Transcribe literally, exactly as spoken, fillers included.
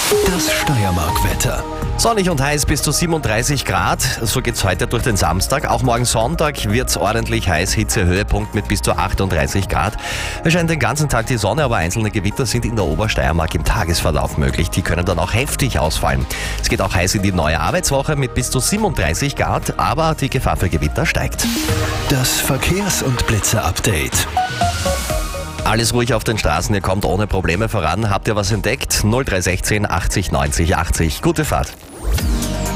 Das Steiermark-Wetter. Sonnig und heiß bis zu siebenunddreißig Grad. So geht's heute durch den Samstag. Auch morgen Sonntag wird's ordentlich heiß. Hitzehöhepunkt mit bis zu achtunddreißig Grad. Es scheint den ganzen Tag die Sonne, aber einzelne Gewitter sind in der Obersteiermark im Tagesverlauf möglich. Die können dann auch heftig ausfallen. Es geht auch heiß in die neue Arbeitswoche mit bis zu siebenunddreißig Grad, aber die Gefahr für Gewitter steigt. Das Verkehrs- und Blitzer-Update. Alles ruhig auf den Straßen, ihr kommt ohne Probleme voran. Habt ihr was entdeckt? null drei sechzehn achtzig neunzig achtzig. Gute Fahrt.